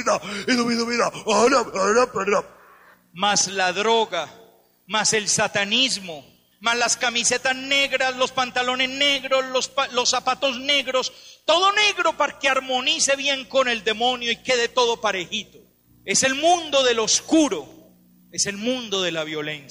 Más la droga, más el satanismo, más las camisetas negras, los pantalones negros, los zapatos negros, todo negro para que armonice bien con el demonio y quede todo parejito. Es el mundo del oscuro, es el mundo de la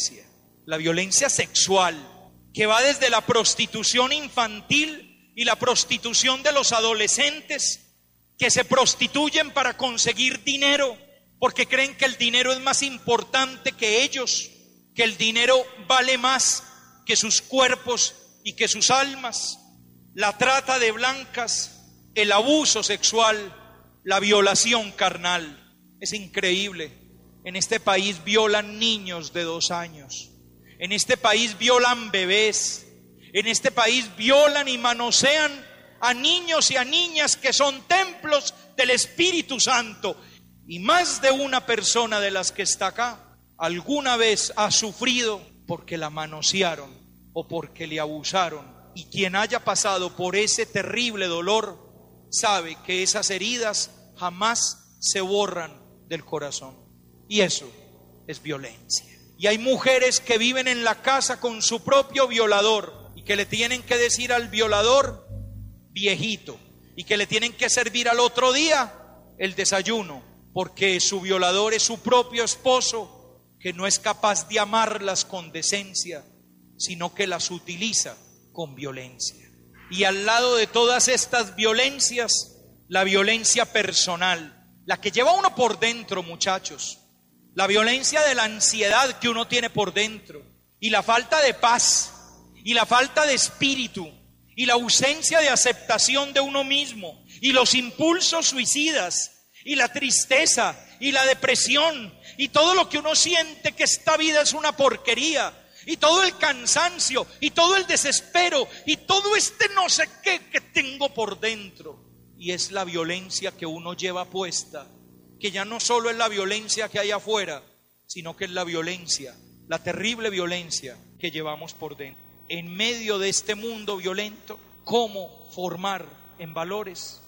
violencia sexual, que va desde la prostitución infantil y la prostitución de los adolescentes, que se prostituyen para conseguir dinero, porque creen que el dinero es más importante que ellos, que el dinero vale más que sus cuerpos y que sus almas. La trata de blancas, el abuso sexual, la violación carnal. Es increíble. En este país violan niños de 2 años. En este país violan bebés. En este país violan y manosean a niños y a niñas que son templos del Espíritu Santo. Y más de una persona de las que está acá alguna vez ha sufrido porque la manosearon o porque le abusaron. Y quien haya pasado por ese terrible dolor sabe que esas heridas jamás se borran del corazón. Y eso es violencia. Y hay mujeres que viven en la casa con su propio violador y que le tienen que decir al violador viejito y que le tienen que servir al otro día el desayuno, porque su violador es su propio esposo, que no es capaz de amarlas con decencia, sino que las utiliza con violencia. Y al lado de todas estas violencias, la violencia personal, la que lleva uno por dentro, muchachos, la violencia de la ansiedad que uno tiene por dentro, y la falta de paz, y la falta de espíritu, y la ausencia de aceptación de uno mismo, y los impulsos suicidas, y la tristeza, y la depresión, y todo lo que uno siente que esta vida es una porquería, y todo el cansancio, y todo el desespero, y todo este no sé qué que tengo por dentro. Y es la violencia que uno lleva puesta, que ya no solo es la violencia que hay afuera, sino que es la violencia, la terrible violencia que llevamos por dentro. En medio de este mundo violento, ¿cómo formar en valores?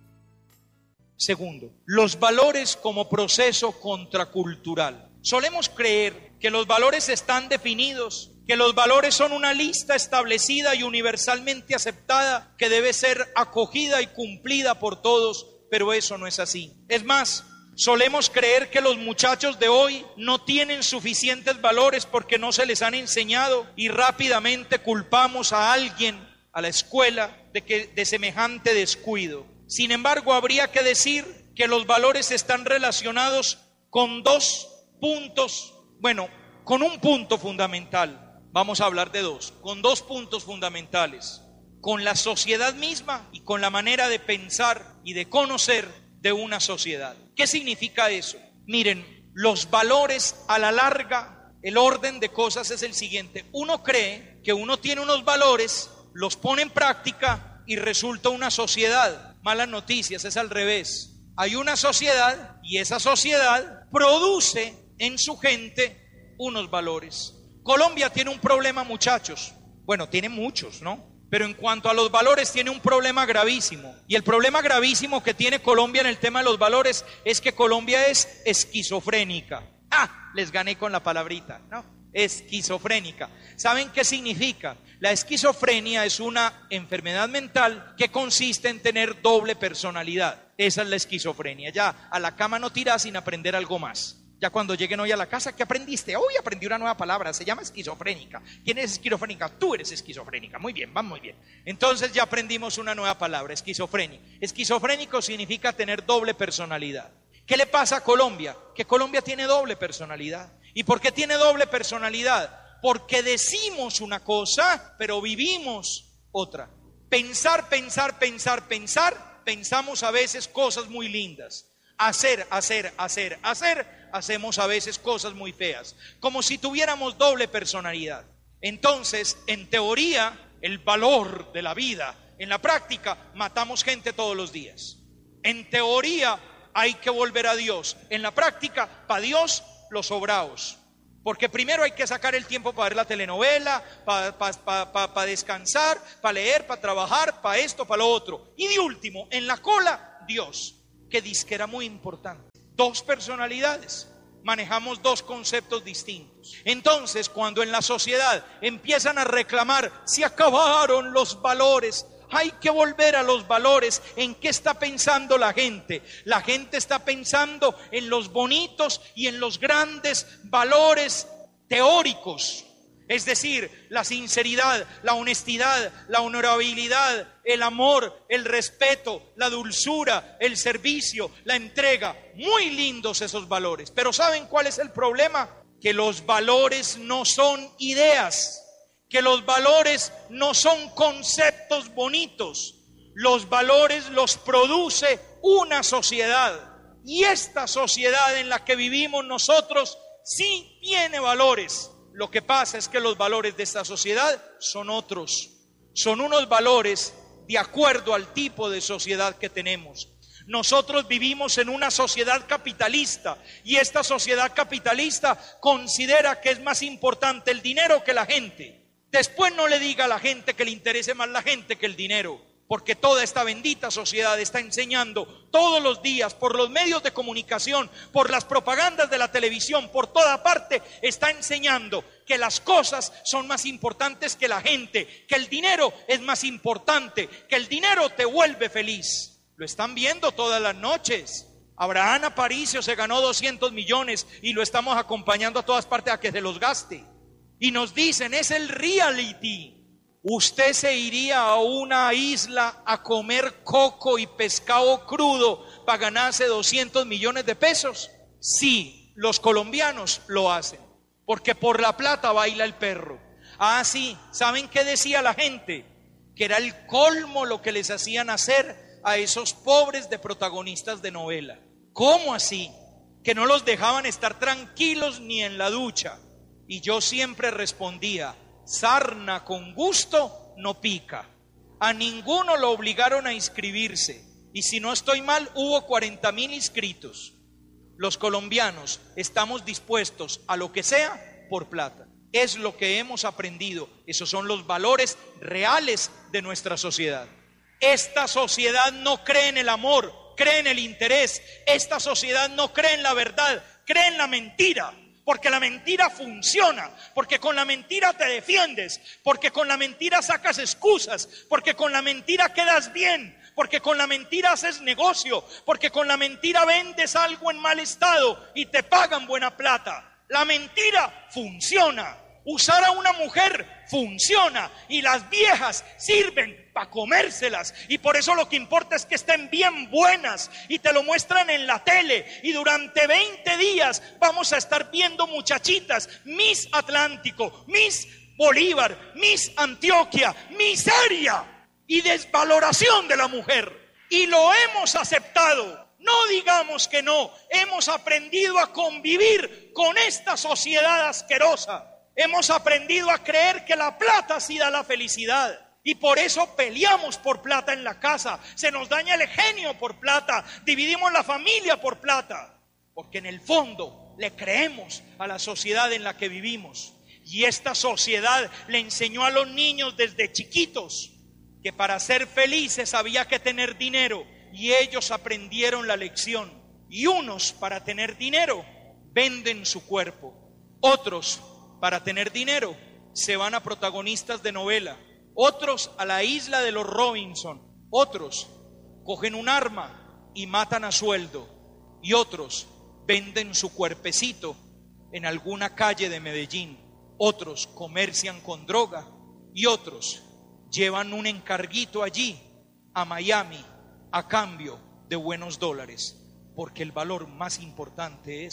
Segundo, los valores como proceso contracultural. Solemos creer que los valores están definidos, que los valores son una lista establecida y universalmente aceptada que debe ser acogida y cumplida por todos, pero eso no es así. Es más, solemos creer que los muchachos de hoy no tienen suficientes valores porque no se les han enseñado y rápidamente culpamos a alguien, a la escuela, de semejante descuido. Sin embargo, habría que decir que los valores están relacionados con 2 puntos, con un punto fundamental. Vamos a hablar de 2, con 2 puntos fundamentales: con la sociedad misma y con la manera de pensar y de conocer de una sociedad. ¿Qué significa eso? Miren, los valores a la larga, el orden de cosas es el siguiente: uno cree que uno tiene unos valores, los pone en práctica y resulta una sociedad. Malas noticias, es al revés. Hay una sociedad y esa sociedad produce en su gente unos valores. Colombia tiene un problema, muchachos. Bueno, tiene muchos, ¿no? Pero en cuanto a los valores tiene un problema gravísimo. Y el problema gravísimo que tiene Colombia en el tema de los valores es que Colombia es esquizofrénica. Les gané con la palabrita, ¿no? Esquizofrénica. ¿Saben qué significa? La esquizofrenia es una enfermedad mental que consiste en tener doble personalidad. Esa es la esquizofrenia. Ya a la cama no tiras sin aprender algo más. Ya cuando lleguen hoy a la casa, ¿qué aprendiste? Hoy aprendí una nueva palabra, se llama esquizofrénica. ¿Quién es esquizofrénica? Tú eres esquizofrénica. Muy bien, va muy bien. Entonces ya aprendimos una nueva palabra, esquizofrénica. Esquizofrénico significa tener doble personalidad. ¿Qué le pasa a Colombia? Que Colombia tiene doble personalidad. ¿Y por qué tiene doble personalidad? Porque decimos una cosa, pero vivimos otra. Pensamos a veces cosas muy lindas. Hacer, hacemos a veces cosas muy feas, como si tuviéramos doble personalidad. Entonces, en teoría, el valor de la vida, en la práctica, matamos gente todos los días. En teoría, hay que volver a Dios. En la práctica, para Dios, los sobraos. Porque primero hay que sacar el tiempo para ver la telenovela, para descansar, para leer, para trabajar, para esto, para lo otro. Y de último, en la cola, Dios, que dice que era muy importante. dos personalidades, manejamos dos conceptos distintos. Entonces, cuando en la sociedad empiezan a reclamar, se acabaron los valores, hay que volver a los valores, ¿en qué está pensando la gente? La gente está pensando en los bonitos y en los grandes valores teóricos. Es decir, la sinceridad, la honestidad, la honorabilidad, el amor, el respeto, la dulzura, el servicio, la entrega. Muy lindos esos valores. Pero ¿saben cuál es el problema? Que los valores no son ideas, que los valores no son conceptos bonitos. Los valores los produce una sociedad. Y esta sociedad en la que vivimos nosotros sí tiene valores. Lo que pasa es que los valores de esta sociedad son otros, son unos valores de acuerdo al tipo de sociedad que tenemos. Nosotros vivimos en una sociedad capitalista y esta sociedad capitalista considera que es más importante el dinero que la gente. Después no le diga a la gente que le interese más la gente que el dinero, porque toda esta bendita sociedad está enseñando todos los días por los medios de comunicación, por las propagandas de la televisión, por toda parte, está enseñando que las cosas son más importantes que la gente, que el dinero es más importante, que el dinero te vuelve feliz. Lo están viendo todas las noches. Abraham Aparicio se ganó 200 millones y lo estamos acompañando a todas partes a que se los gaste. Y nos dicen, es el reality. ¿Usted se iría a una isla a comer coco y pescado crudo para ganarse 200 millones de pesos? Sí, los colombianos lo hacen, porque por la plata baila el perro. Ah, sí, ¿saben qué decía la gente? Que era el colmo lo que les hacían hacer a esos pobres de protagonistas de novela. ¿Cómo así? Que no los dejaban estar tranquilos ni en la ducha. Y yo siempre respondía, sarna con gusto no pica. A ninguno lo obligaron a inscribirse. Y si no estoy mal, hubo 40,000 inscritos. Los colombianos estamos dispuestos a lo que sea por plata. Es lo que hemos aprendido. Esos son los valores reales de nuestra sociedad. Esta sociedad no cree en el amor, cree en el interés. Esta sociedad no cree en la verdad, cree en la mentira. Porque la mentira funciona, porque con la mentira te defiendes, porque con la mentira sacas excusas, porque con la mentira quedas bien, porque con la mentira haces negocio, porque con la mentira vendes algo en mal estado y te pagan buena plata. La mentira funciona. Usar a una mujer funciona y las viejas sirven para comérselas, y por eso lo que importa es que estén bien buenas y te lo muestran en la tele, y durante 20 días vamos a estar viendo muchachitas, Miss Atlántico, Miss Bolívar, Miss Antioquia, miseria y desvaloración de la mujer, y lo hemos aceptado. No digamos que no, hemos aprendido a convivir con esta sociedad asquerosa. Hemos aprendido a creer que la plata sí da la felicidad. Y por eso peleamos por plata en la casa. Se nos daña el genio por plata. Dividimos la familia por plata. Porque en el fondo le creemos a la sociedad en la que vivimos. Y esta sociedad le enseñó a los niños desde chiquitos que para ser felices había que tener dinero. Y ellos aprendieron la lección. Y unos, para tener dinero, venden su cuerpo. Otros, para tener dinero, se van a protagonistas de novela. Otros a la isla de los Robinson. Otros cogen un arma y matan a sueldo. Y otros venden su cuerpecito en alguna calle de Medellín. Otros comercian con droga. Y otros llevan un encarguito allí a Miami a cambio de buenos dólares. Porque el valor más importante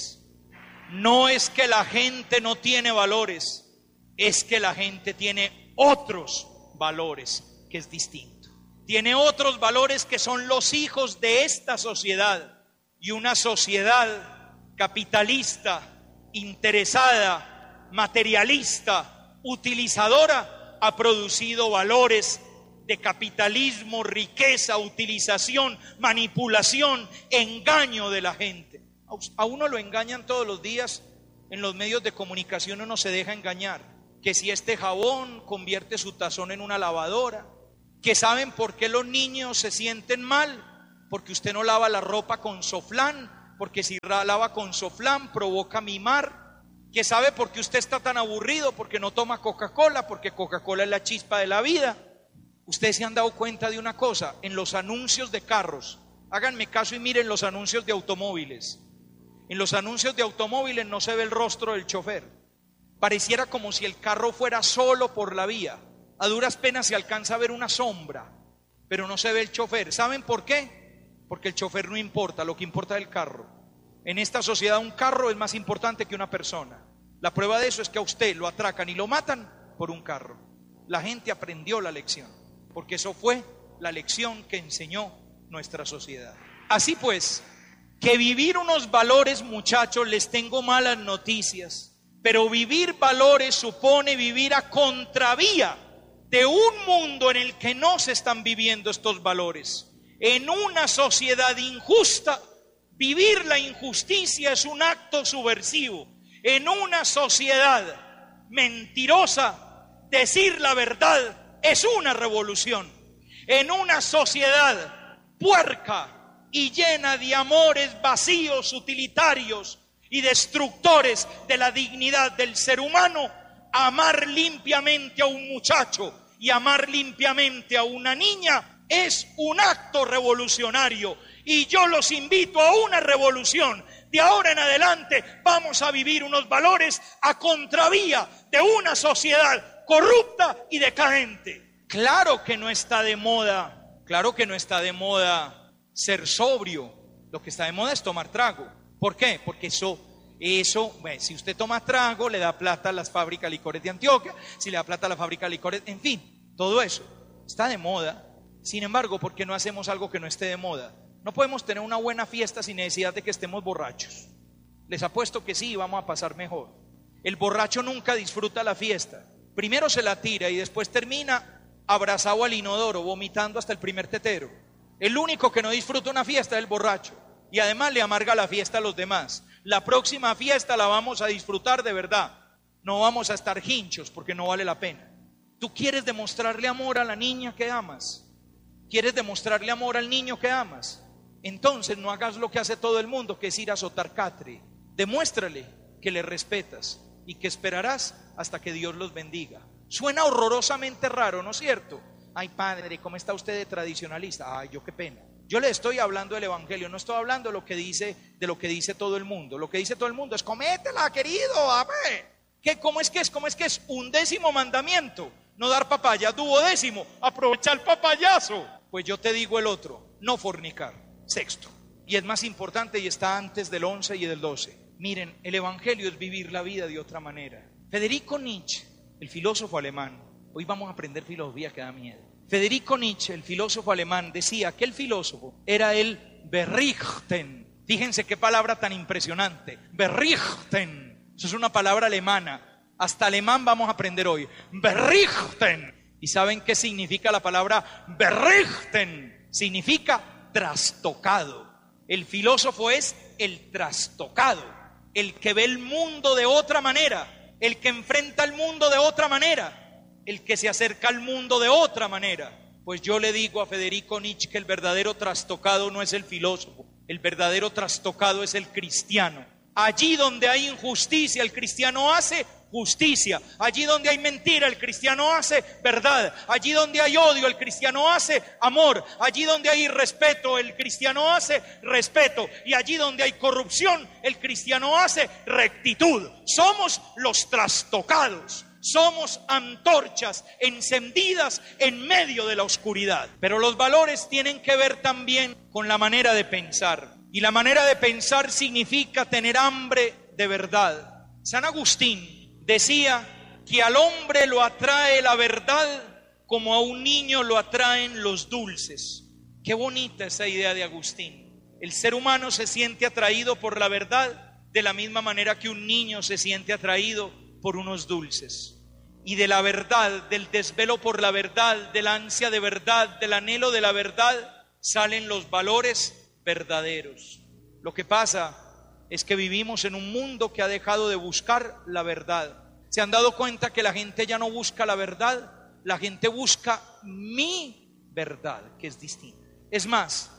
no es que la gente no tiene valores, es que la gente tiene otros valores, que es distinto. Tiene otros valores que son los hijos de esta sociedad. Y una sociedad capitalista, interesada, materialista, utilizadora, ha producido valores de capitalismo, riqueza, utilización, manipulación, engaño de la gente. A uno lo engañan todos los días en los medios de comunicación, uno se deja engañar. Que si este jabón convierte su tazón en una lavadora, que saben por qué los niños se sienten mal, porque usted no lava la ropa con Soflán, porque si lava con soflán provoca mimar, que sabe por qué usted está tan aburrido, porque no toma Coca-Cola, porque Coca-Cola es la chispa de la vida. Ustedes se han dado cuenta de una cosa, en los anuncios de carros, háganme caso y miren los anuncios de automóviles. En los anuncios de automóviles no se ve el rostro del chofer. Pareciera como si el carro fuera solo por la vía. A duras penas se alcanza a ver una sombra, pero no se ve el chofer. ¿Saben por qué? Porque el chofer no importa, lo que importa es el carro. En esta sociedad un carro es más importante que una persona. La prueba de eso es que a usted lo atracan y lo matan por un carro. La gente aprendió la lección, porque eso fue la lección que enseñó nuestra sociedad. Así pues, que vivir unos valores, muchachos, les tengo malas noticias, pero vivir valores supone vivir a contravía de un mundo en el que no se están viviendo estos valores. En una sociedad injusta, vivir la injusticia es un acto subversivo. En una sociedad mentirosa, decir la verdad es una revolución. En una sociedad puerca y llena de amores vacíos, utilitarios y destructores de la dignidad del ser humano, amar limpiamente a un muchacho y amar limpiamente a una niña es un acto revolucionario. Y yo los invito a una revolución. De ahora en adelante vamos a vivir unos valores a contravía de una sociedad corrupta y decadente. Claro que no está de moda, ser sobrio. Lo que está de moda es tomar trago. ¿Por qué? Porque eso, bueno, si usted toma trago, le da plata a las fábricas de licores de Antioquia, si le da plata a la fábrica de licores, en fin, todo eso está de moda. Sin embargo, ¿por qué no hacemos algo que no esté de moda? No podemos tener una buena fiesta sin necesidad de que estemos borrachos. Les apuesto que sí, vamos a pasar mejor. El borracho nunca disfruta la fiesta. Primero se la tira y después termina abrazado al inodoro, vomitando hasta el primer tetero. El único que no disfruta una fiesta es el borracho. Y además le amarga la fiesta a los demás. La próxima fiesta la vamos a disfrutar de verdad. No vamos a estar hinchos porque no vale la pena. ¿Tú quieres demostrarle amor a la niña que amas? ¿Quieres demostrarle amor al niño que amas? Entonces no hagas lo que hace todo el mundo, que es ir a azotar catre. Demuéstrale que le respetas y que esperarás hasta que Dios los bendiga. Suena horrorosamente raro, ¿no es cierto? Ay, padre, ¿cómo está usted de tradicionalista? Ay, yo qué pena. Yo le estoy hablando del evangelio, no estoy hablando de lo que dice todo el mundo. Lo que dice todo el mundo es cométela, querido, amén. ¿Cómo es que es? Un 10º mandamiento, no dar papaya. 12º, aprovecha el papayazo. Pues yo te digo el otro, no fornicar. 6º, y es más importante y está antes del 11 y del 12. Miren, el evangelio es vivir la vida de otra manera. Federico Nietzsche, el filósofo alemán, hoy vamos a aprender filosofía que da miedo. Federico Nietzsche, el filósofo alemán, decía que el filósofo era el Berichten. Fíjense qué palabra tan impresionante. Berichten. Eso es una palabra alemana. Hasta alemán vamos a aprender hoy. Berichten. ¿Y saben qué significa la palabra Berichten? Significa trastocado. El filósofo es el trastocado, el que ve el mundo de otra manera, el que enfrenta el mundo de otra manera, el que se acerca al mundo de otra manera. Pues yo le digo a Federico Nietzsche que el verdadero trastocado no es el filósofo, el verdadero trastocado es el cristiano. Allí donde hay injusticia, el cristiano hace justicia. Allí donde hay mentira, el cristiano hace verdad. Allí donde hay odio, el cristiano hace amor. Allí donde hay irrespeto, el cristiano hace respeto. Y allí donde hay corrupción, el cristiano hace rectitud. Somos los trastocados. Somos antorchas encendidas en medio de la oscuridad. Pero los valores tienen que ver también con la manera de pensar. Y la manera de pensar significa tener hambre de verdad. San Agustín decía que al hombre lo atrae la verdad como a un niño lo atraen los dulces. Qué bonita esa idea de Agustín. El ser humano se siente atraído por la verdad de la misma manera que un niño se siente atraído por unos dulces. Y de la verdad, del desvelo por la verdad, de la ansia de verdad, del anhelo de la verdad, salen los valores verdaderos. Lo que pasa es que vivimos en un mundo que ha dejado de buscar la verdad. ¿Se han dado cuenta que la gente ya no busca la verdad? La gente busca mi verdad, que es distinta. Es más,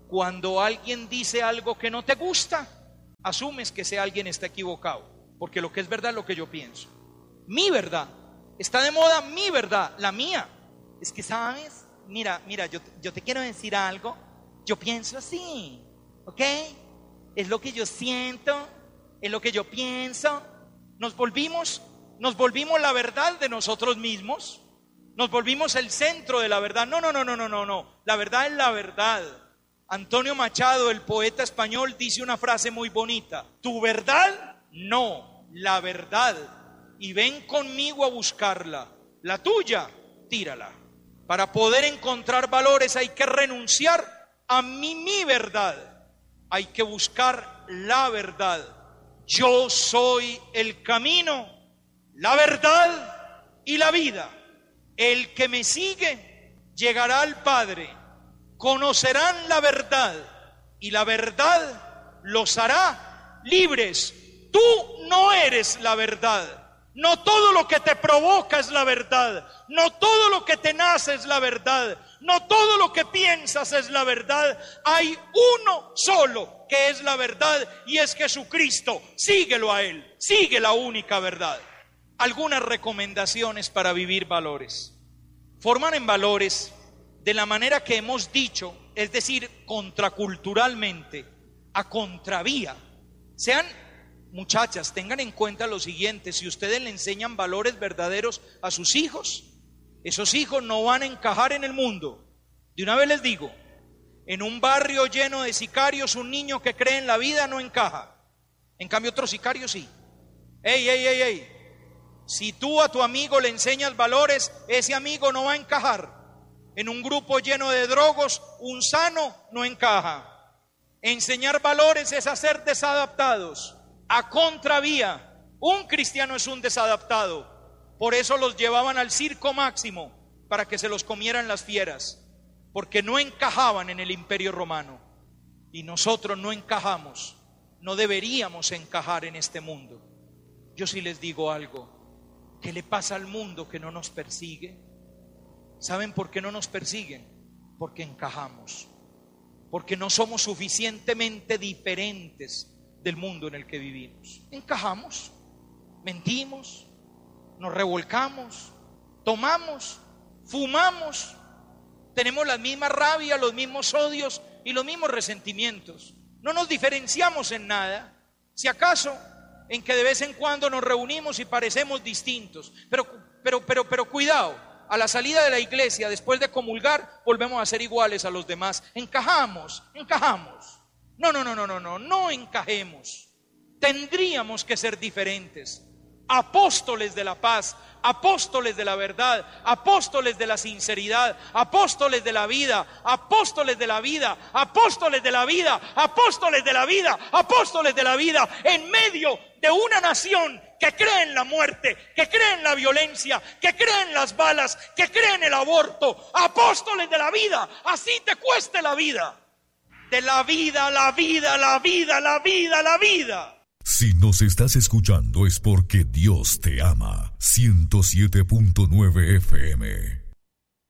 Cuando alguien dice algo que no te gusta, asumes que ese alguien está equivocado, porque lo que es verdad es lo que yo pienso. Mi verdad, está de moda mi verdad, la mía. Es que, ¿sabes? Mira, yo te quiero decir algo. Yo pienso así, ¿ok? Es lo que yo siento, es lo que yo pienso. Nos volvimos la verdad de nosotros mismos. Nos volvimos el centro de la verdad. No. La verdad es la verdad. Antonio Machado, el poeta español, dice una frase muy bonita: tu verdad, no, la verdad. Y ven conmigo a buscarla. La tuya, tírala. Para poder encontrar valores hay que renunciar a mi verdad. Hay que buscar la verdad. Yo soy el camino, la verdad y la vida. El que me sigue llegará al Padre. Conocerán la verdad y la verdad los hará libres. Tú no eres la verdad. No todo lo que te provoca es la verdad. No todo lo que te nace es la verdad. No todo lo que piensas es la verdad. Hay uno solo que es la verdad y es Jesucristo. Síguelo a Él. Sigue la única verdad. Algunas recomendaciones para vivir valores. Forman en valores de la manera que hemos dicho, es decir, contraculturalmente, a contravía. Muchachas, tengan en cuenta lo siguiente: si ustedes le enseñan valores verdaderos a sus hijos, esos hijos no van a encajar en el mundo. De una vez les digo, en un barrio lleno de sicarios, un niño que cree en la vida no encaja. En cambio, otro sicario sí. ¡Ey! Si tú a tu amigo le enseñas valores, ese amigo no va a encajar. En un grupo lleno de drogos, un sano no encaja. Enseñar valores es hacer desadaptados. A contravía, un cristiano es un desadaptado. Por eso los llevaban al circo máximo, para que se los comieran las fieras, porque no encajaban en el imperio romano. Y nosotros no encajamos, no deberíamos encajar en este mundo. Yo sí les digo algo: ¿qué le pasa al mundo que no nos persigue? ¿Saben por qué no nos persiguen? Porque encajamos, porque no somos suficientemente diferentes del mundo en el que vivimos. Encajamos, mentimos, nos revolcamos, tomamos, fumamos, tenemos la misma rabia, los mismos odios y los mismos resentimientos. No nos diferenciamos en nada, si acaso en que de vez en cuando nos reunimos y parecemos distintos, pero cuidado, a la salida de la iglesia, después de comulgar, volvemos a ser iguales a los demás. Encajamos. No encajemos. Tendríamos que ser diferentes. Apóstoles de la paz, apóstoles de la verdad, apóstoles de la sinceridad, apóstoles de la vida, apóstoles de la vida, apóstoles de la vida, apóstoles de la vida, apóstoles de la vida, en medio de una nación que cree en la muerte, que cree en la violencia, que cree en las balas, que cree en el aborto. Apóstoles de la vida, así te cueste la vida. De la vida, la vida, la vida, la vida, la vida. Si nos estás escuchando es porque Dios te ama. 107.9 FM